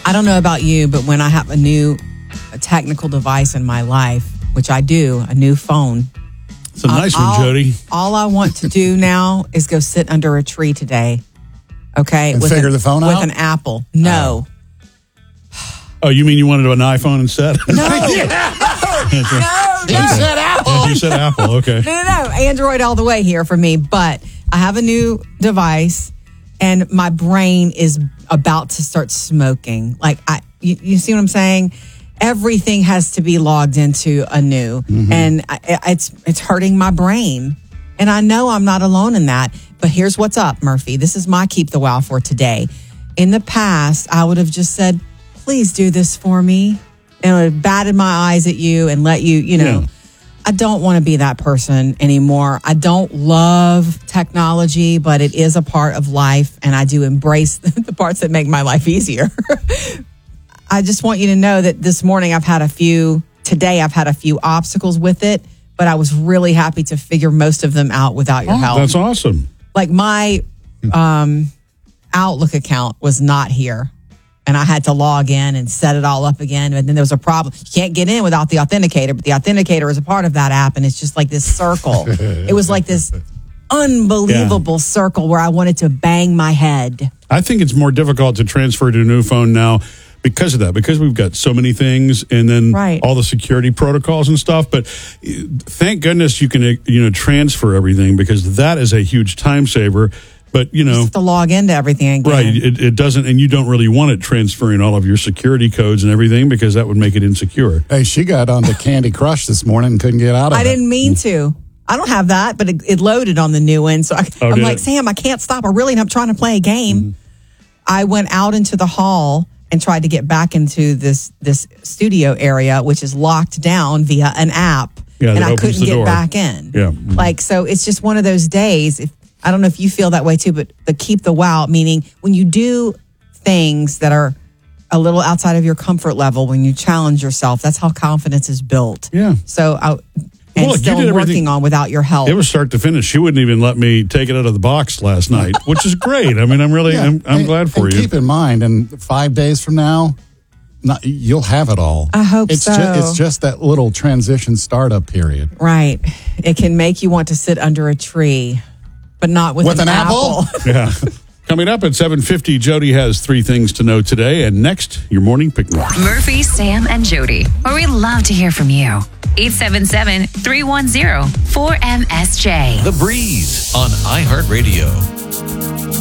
I don't know about you, but when I have a technical device in my life, which I do, a new phone. It's a nice one, Jody. All I want to do now is go sit under a tree today. Okay? And figure the phone out? With an apple. No. Oh, you mean you wanted an iPhone instead? No. No. You said Apple. You said Apple, okay. No. Android all the way here for me. But I have a new device, and my brain is about to start smoking. Like, you see what I'm saying? Everything has to be logged into a new, and it's hurting my brain. And I know I'm not alone in that. But here's what's up, Murphy. This is my keep the wow for today. In the past, I would have just said, please do this for me. And I would have batted my eyes at you and let you, Yeah. I don't want to be that person anymore. I don't love technology, but it is a part of life, and I do embrace the parts that make my life easier. I just want you to know that this morning I've had a few obstacles with it, but I was really happy to figure most of them out without your help. That's awesome. Like my Outlook account was not here. And I had to log in and set it all up again. And then there was a problem. You can't get in without the authenticator, but the authenticator is a part of that app. And it's just like this circle. It was like this unbelievable circle where I wanted to bang my head. I think it's more difficult to transfer to a new phone now because of that, because we've got so many things and then all the security protocols and stuff. But thank goodness you can, transfer everything, because that is a huge time saver. But, You have to log into everything again. Right. It doesn't, and you don't really want it transferring all of your security codes and everything, because that would make it insecure. Hey, she got on the Candy Crush this morning and couldn't get out of it. I didn't mean to. I don't have that, but it loaded on the new one. So I'm like, Sam, I can't stop. I'm trying to play a game. I went out into the hall and tried to get back into this studio area, which is locked down via an app. Yeah, and I couldn't get back in. Yeah. So it's just one of those days. I don't know if you feel that way too, but the keep the wow, meaning when you do things that are a little outside of your comfort level, when you challenge yourself, that's how confidence is built. Yeah. So, look, still working on without your help. It was start to finish. She wouldn't even let me take it out of the box last night, which is great. I mean, I'm glad for you. Keep in mind, in 5 days from now, you'll have it all. I hope so. It's just that little transition startup period. Right. It can make you want to sit under a tree, but not with an apple. Yeah. Coming up at 7:50, Jody has 3 things to know today. And next, your morning picnic. Murphy, Sam, and Jody, where we love to hear from you. 877-310-4MSJ. The Breeze on iHeartRadio.